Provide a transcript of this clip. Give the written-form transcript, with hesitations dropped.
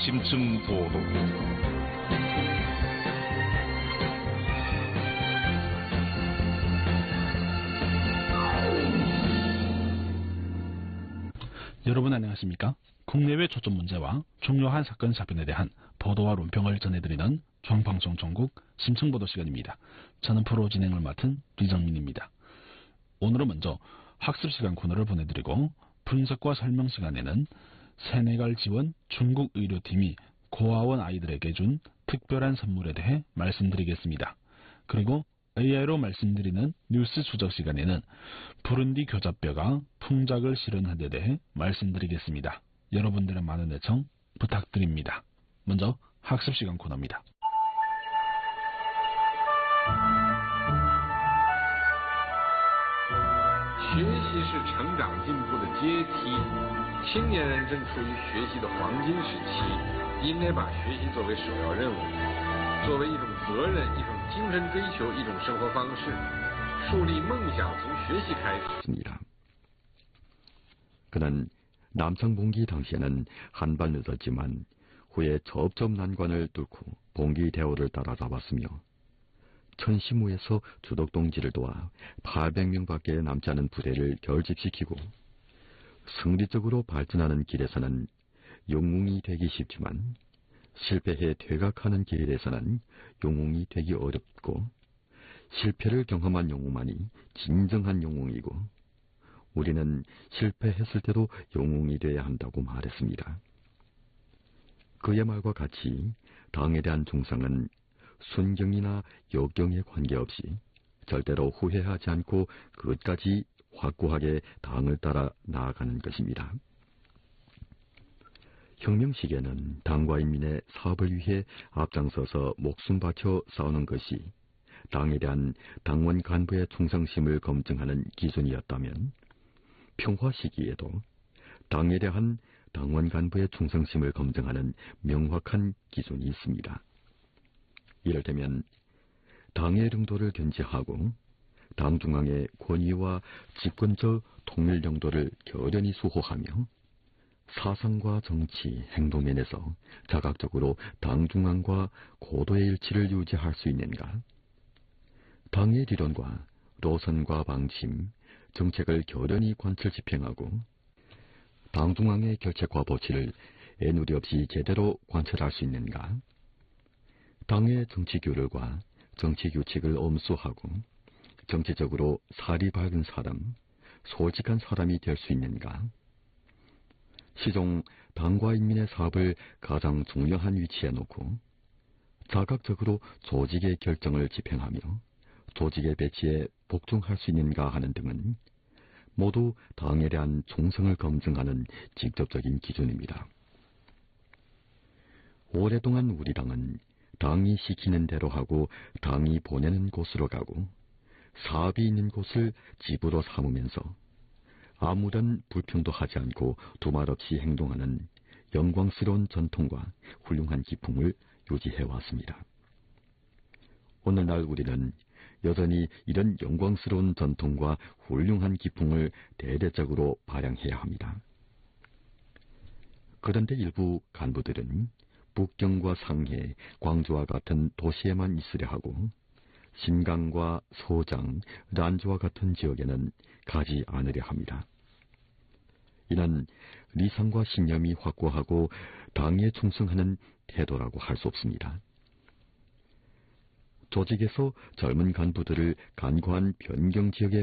심층 보도. 여러분 안녕하십니까? 국내외 초점 문제와 중요한 사건 사변에 대한 보도와 논평을 전해드리는 중앙방송 전국 심층보도 시간입니다. 저는 프로 진행을 맡은 리정민입니다. 오늘은 먼저 학습시간 코너를 보내드리고 분석과 설명 시간에는 세네갈 지원 중국 의료팀이 고아원 아이들에게 준 특별한 선물에 대해 말씀드리겠습니다. 그리고 AI로 말씀드리는 뉴스 추적 시간에는 부룬디 교잡뼈가 풍작을 실현한 데 대해 말씀드리겠습니다. 여러분들의 많은 애청 부탁드립니다. 먼저 학습시간 코너입니다. 学习是成长进步的阶梯，青年人正处于学习的黄金时期，应该把学习作为首要任务，作为一种责任，一种精神追求，一种生活方式，树立梦想从学习开始。 그는 남창봉기 당시에는 한 발 늦었지만 후에 접접 난관을 뚫고 봉기 대오를 따라잡았으며 천시무에서 주덕동지를 도와 800명밖에 남지 않은 부대를 결집시키고 승리적으로 발전하는 길에서는 영웅이 되기 쉽지만 실패해 퇴각하는 길에서는 영웅이 되기 어렵고 실패를 경험한 영웅만이 진정한 영웅이고 우리는 실패했을 때도 영웅이 되어야 한다고 말했습니다. 그의 말과 같이 당에 대한忠誠은 순경이나 역경에 관계없이 절대로 후회하지 않고 끝까지 확고하게 당을 따라 나아가는 것입니다. 혁명 시기에는 당과 인민의 사업을 위해 앞장서서 목숨 바쳐 싸우는 것이 당에 대한 당원 간부의 충성심을 검증하는 기준이었다면 평화 시기에도 당에 대한 당원 간부의 충성심을 검증하는 명확한 기준이 있습니다. 이를테면 당의 능도를 견지하고 당 중앙의 권위와 집권적 통일 영도를 결연히 수호하며 사상과 정치, 행동면에서 자각적으로 당 중앙과 고도의 일치를 유지할 수 있는가? 당의理論과 노선과 방침, 정책을 결연히 관철 집행하고 당 중앙의 결책과 보치를 애누리 없이 제대로 관철할 수 있는가? 당의 정치 규율과 정치 규칙을 엄수하고 정치적으로 살이 밝은 사람, 솔직한 사람이 될 수 있는가? 시종 당과 인민의 사업을 가장 중요한 위치에 놓고 자각적으로 조직의 결정을 집행하며 조직의 배치에 복종할 수 있는가 하는 등은 모두 당에 대한忠誠을 검증하는 직접적인 기준입니다. 오랫동안 우리 당은 당이 시키는 대로 하고 당이 보내는 곳으로 가고 사업이 있는 곳을 집으로 삼으면서 아무런 불평도 하지 않고 두말 없이 행동하는 영광스러운 전통과 훌륭한 기풍을 유지해왔습니다. 오늘날 우리는 여전히 이런 영광스러운 전통과 훌륭한 기풍을 대대적으로 발扬해야 합니다. 그런데 일부 간부들은 북경과 상해, 광주와 같은 도시에만 있으려 하고 신강과 서장, 란주와 같은 지역에는 가지 않으려 합니다. 이는 리상과 신념이 확고하고 당에 충성하는 태도라고 할 수 없습니다. 조직에서 젊은 간부들을 간과한 변경 지역에